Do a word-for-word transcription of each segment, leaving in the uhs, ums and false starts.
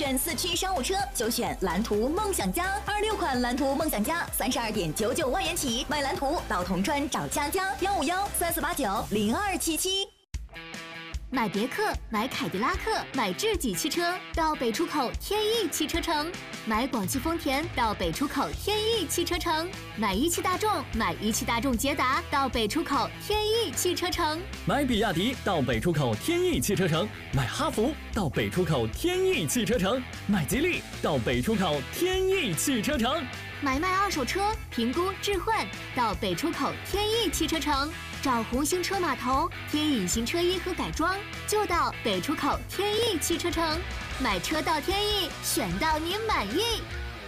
选四驱商务车就选蓝图梦想家，二六款蓝图梦想家三十二点九九万元起，买蓝图到铜川找佳佳，幺五幺三四八九零二七七。 买别克、买凯迪拉克、买智己汽车到北出口天翼汽车城，买广汽丰田到北出口天翼汽车城，买一汽大众、买一汽大众捷达到北出口天翼汽车城， 买比亚迪到北出口天翼汽车城，买哈弗到北出口天翼汽车城，买吉利到北出口天翼汽车城， 买卖二手车评估置换到北出口天翼汽车城，找红星车码头贴隐形车衣和改装就到北出口天翼汽车城，买车到天翼，选到你满意。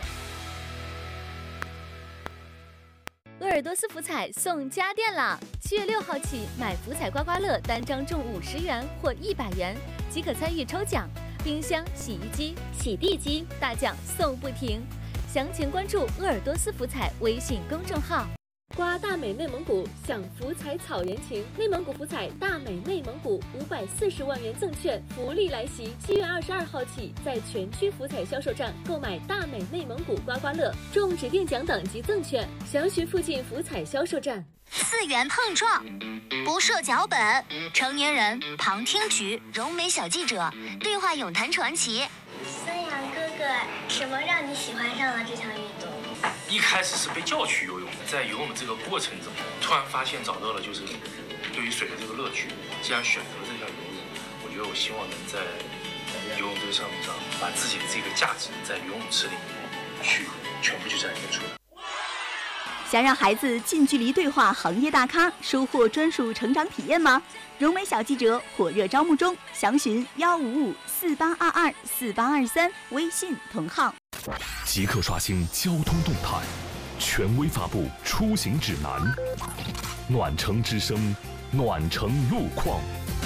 鄂尔多斯福彩送家电啦！七月六号起，买福彩刮刮乐单张中五十元或一百元即可参与抽奖，冰箱、洗衣机、洗地机大奖送不停。详情关注鄂尔多斯福彩微信公众号。 刮大美内蒙古，享福彩草原情。内蒙古福彩大美内蒙古五百四十万元赠券福利来袭！七月二十二号起，在全区福彩销售站购买大美内蒙古刮刮乐，中指定奖等及赠券。详询附近福彩销售站。 四元碰撞，不设脚本，成年人旁听局，柔美小记者对话咏谈传奇。 孙杨哥哥，什么让你喜欢上了这项运动？ 一开始是被叫去游泳，在游泳这个过程中，突然发现找到了就是对于水的这个乐趣。既然选择了这项游泳，我觉得我希望能在游泳这个项目上，把自己的这个价值在游泳池里面去全部去展现出来。 想让孩子近距离对话行业大咖，收获专属成长体验吗？柔美小记者火热招募中，详询幺五五四八二二四八二三微信同号。 即刻刷新交通动态，权威发布出行指南。暖城之声，暖城路况。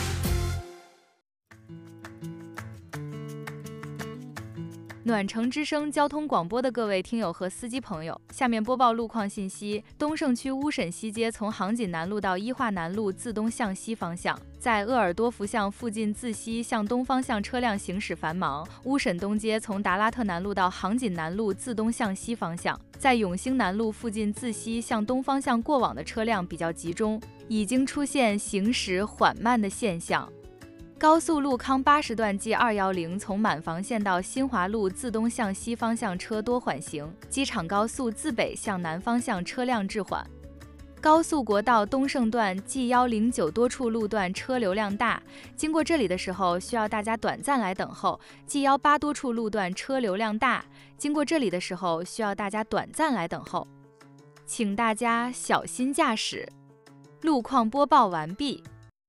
暖城之声交通广播的各位听友和司机朋友，下面播报路况信息。东胜区乌沈西街从杭锦南路到一化南路自东向西方向，在鄂尔多福巷附近自西向东方向车辆行驶繁忙。乌沈东街从达拉特南路到杭锦南路自东向西方向，在永兴南路附近自西向东方向过往的车辆比较集中，已经出现行驶缓慢的现象。高速路康八十段 G 二一零从满房线到新华路自东向西方向车多缓行，机场高速自北向南方向车辆滞缓。高速国道东胜段 G 一零九多处路段车流量大，经过这里的时候需要大家短暂来等候。G 一八多处路段车流量大，经过这里的时候需要大家短暂来等候，请大家小心驾驶。路况播报完毕。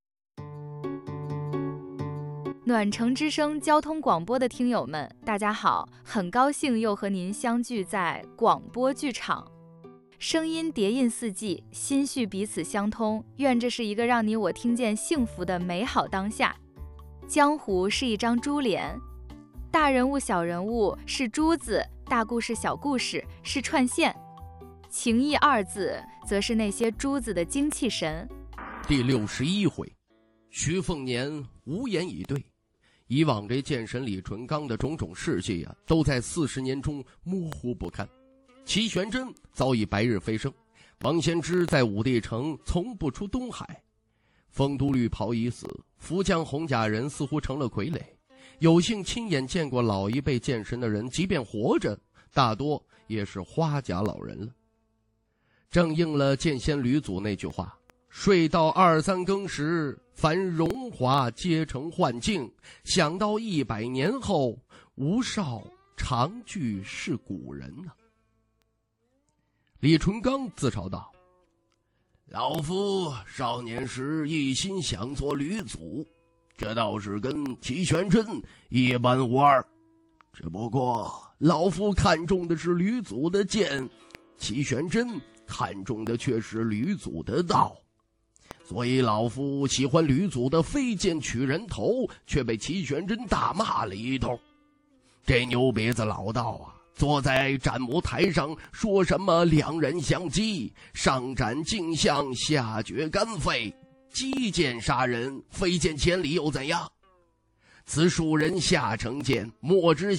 暖城之声交通广播的听友们，大家好，很高兴又和您相聚在广播剧场。声音叠印四季，心绪彼此相通，愿这是一个让你我听见幸福的美好当下。江湖是一张珠帘，大人物小人物是珠子，大故事小故事是串线，情义二字则是那些珠子的精气神。 第六十一回，徐凤年无言以对。以往这剑神李淳罡的种种事迹啊，都在四十年中模糊不堪。齐玄真早已白日飞升，王先知在武帝城从不出东海，丰都绿袍已死，福将红甲人似乎成了傀儡。有幸亲眼见过老一辈剑神的人，即便活着，大多也是花甲老人了。正应了剑仙吕祖那句话，睡到二三更时，凡荣华皆成幻境，想到一百年后，吴少常具是古人啊。李淳罡自嘲道：老夫少年时一心想做吕祖，这倒是跟齐玄真一般无二，只不过老夫看中的是吕祖的剑，齐玄真看中的却是吕祖的道，所以老夫喜欢吕祖的飞剑取人头，却被齐玄真大骂了一通。这牛鼻子老道啊，坐在斩魔台上说什么两人相击，上斩镜像，下绝肝肺，击剑杀人，飞剑千里又怎样？此蜀人下成剑，莫知